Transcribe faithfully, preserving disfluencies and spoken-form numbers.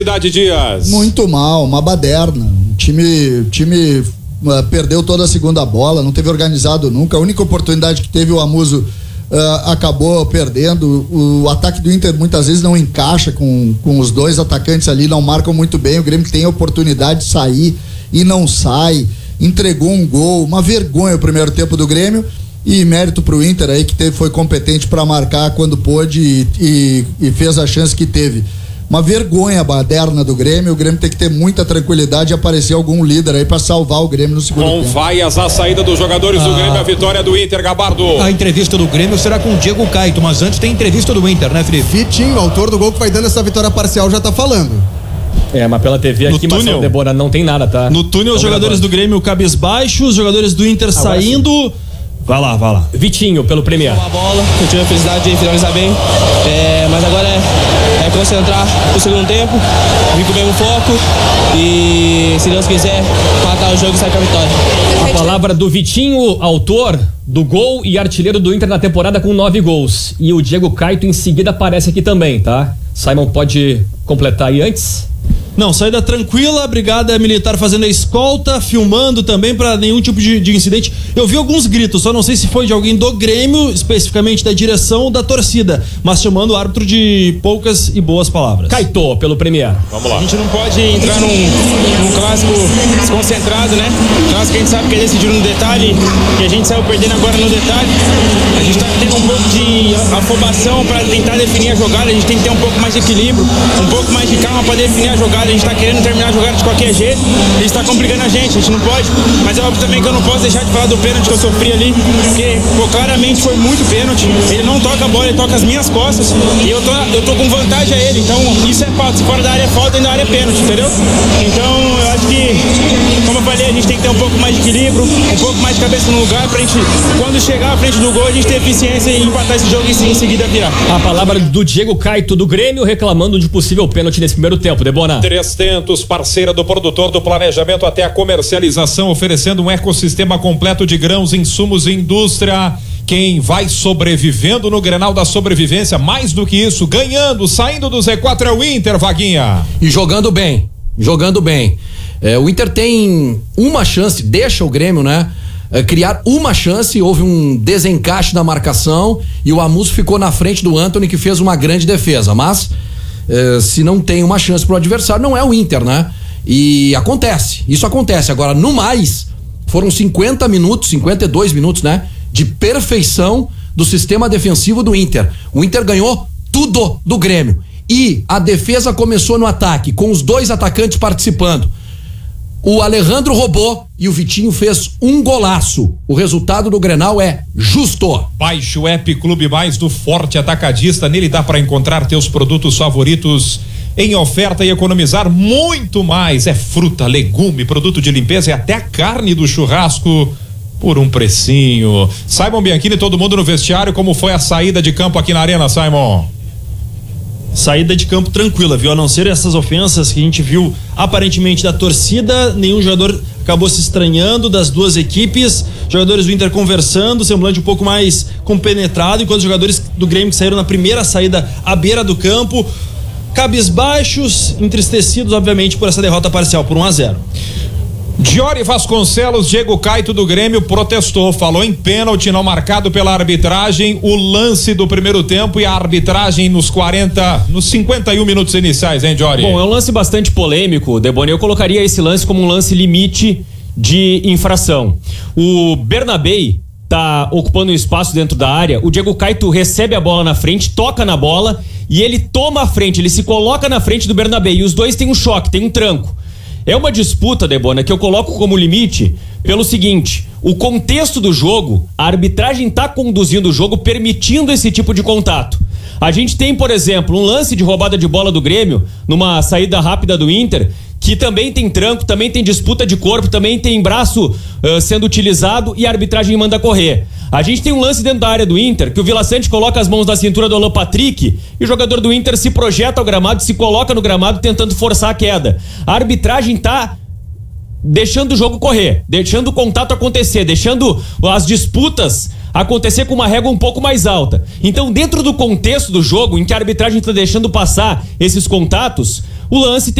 Dias. Muito mal, uma baderna. O time, time uh, perdeu toda a segunda bola, não teve organizado nunca. A única oportunidade que teve, o Amuso uh, acabou perdendo. O, o ataque do Inter muitas vezes não encaixa com, com os dois atacantes ali, não marcam muito bem. O Grêmio tem a oportunidade de sair e não sai. Entregou um gol, uma vergonha o primeiro tempo do Grêmio. E mérito pro Inter aí, que teve, foi competente para marcar quando pôde e, e, e fez a chance que teve. Uma vergonha a baderna do Grêmio. O Grêmio tem que ter muita tranquilidade e aparecer algum líder aí para salvar o Grêmio no segundo tempo. Com vaias a saída dos jogadores ah, do Grêmio, a vitória do Inter, Gabardo. A entrevista do Grêmio será com o Diego Caito, mas antes tem entrevista do Inter, né, Felipe? Vitinho, autor do gol que vai dando essa vitória parcial, já tá falando. É, mas pela T V no aqui, túnel, Marcelo Debora, não tem nada, tá? No túnel, os jogadores do Grêmio cabisbaixos, os jogadores do Inter agora saindo. Sim. Vai lá, vai lá. Vitinho, pelo Premier. Uma bola, eu tive a felicidade de finalizar bem, é, mas agora é, é concentrar pro segundo tempo, vir com o mesmo foco e, se Deus quiser, matar o jogo e sair com a vitória. A palavra do Vitinho, autor do gol e artilheiro do Inter na temporada com nove gols. E o Diego Caito em seguida aparece aqui também, tá? Simon pode completar aí antes? Não, saída tranquila, a brigada militar fazendo a escolta, filmando também para nenhum tipo de, de incidente. Eu vi alguns gritos, só não sei se foi de alguém do Grêmio, especificamente da direção ou da torcida, mas chamando o árbitro de poucas e boas palavras. Caetô, pelo Premier. Vamos lá. A gente não pode entrar num, num clássico desconcentrado, né? Clássico que a gente sabe que é decidido no detalhe e a gente saiu perdendo agora no detalhe. A gente tá tendo um pouco de afobação para tentar definir a jogada, a gente tem que ter um pouco mais de equilíbrio, um pouco mais de calma para definir a jogada. A gente tá querendo terminar a jogada de qualquer jeito, isso tá complicando a gente, a gente não pode, mas é óbvio também que eu não posso deixar de falar do pênalti que eu sofri ali, porque, pô, claramente foi muito pênalti, ele não toca a bola, ele toca as minhas costas, e eu tô, eu tô com vantagem a ele, então isso é falta, se fora da área é falta, dentro da área é pênalti, entendeu? Então, eu acho que, como eu falei, a gente tem que ter um pouco mais de equilíbrio, um pouco mais de cabeça no lugar, pra gente, quando chegar à frente do gol, a gente ter eficiência e empatar esse jogo e em seguida virar. A palavra do Diego Caito do Grêmio reclamando de possível pênalti nesse primeiro tempo, Debona. Trezentos, parceira do produtor, do planejamento até a comercialização, oferecendo um ecossistema completo de grãos, insumos e indústria. Quem vai sobrevivendo no Grenal da sobrevivência, mais do que isso, ganhando, saindo do Z quatro é o Inter, Vaguinha. E jogando bem, jogando bem. É, o Inter tem uma chance, deixa o Grêmio, né? É, criar uma chance, houve um desencaixe da marcação e o Amuso ficou na frente do Antony, que fez uma grande defesa, mas Uh, se não tem uma chance pro adversário, não é o Inter, né? E acontece, isso acontece. Agora, no mais, foram cinquenta minutos, cinquenta e dois minutos, né? De perfeição do sistema defensivo do Inter. O Inter ganhou tudo do Grêmio. E a defesa começou no ataque, com os dois atacantes participando. O Alejandro roubou e o Vitinho fez um golaço. O resultado do Grenal é justo. Baixe o app Clube Mais do Forte Atacadista. Nele dá para encontrar teus produtos favoritos em oferta e economizar muito mais. É fruta, legume, produto de limpeza e até a carne do churrasco por um precinho. Simon Bianchini, todo mundo no vestiário. Como foi a saída de campo aqui na Arena, Simon? Saída de campo tranquila, viu? A não ser essas ofensas que a gente viu aparentemente da torcida, nenhum jogador acabou se estranhando das duas equipes, jogadores do Inter conversando, semblante um pouco mais compenetrado, enquanto os jogadores do Grêmio que saíram na primeira saída à beira do campo, cabisbaixos, entristecidos obviamente por essa derrota parcial por um a zero. Diori Vasconcelos, Diego Caito do Grêmio protestou, falou em pênalti não marcado pela arbitragem, o lance do primeiro tempo e a arbitragem nos quarenta, nos cinquenta e um minutos iniciais, hein, Diori? Bom, é um lance bastante polêmico, Deboni, eu colocaria esse lance como um lance limite de infração. O Bernabei tá ocupando um espaço dentro da área, o Diego Caito recebe a bola na frente, toca na bola e ele toma a frente, ele se coloca na frente do Bernabei e os dois têm um choque, tem um tranco. É uma disputa, Debona, que eu coloco como limite pelo seguinte: o contexto do jogo, a arbitragem está conduzindo o jogo permitindo esse tipo de contato. A gente tem, por exemplo, um lance de roubada de bola do Grêmio numa saída rápida do Inter, que também tem tranco, também tem disputa de corpo, também tem braço uh, sendo utilizado e a arbitragem manda correr. A gente tem um lance dentro da área do Inter, que o Vila Sante coloca as mãos na cintura do Alan Patrick e o jogador do Inter se projeta ao gramado, se coloca no gramado tentando forçar a queda. A arbitragem tá deixando o jogo correr, deixando o contato acontecer, deixando as disputas acontecer com uma régua um pouco mais alta. Então, dentro do contexto do jogo, em que a arbitragem está deixando passar esses contatos, O lance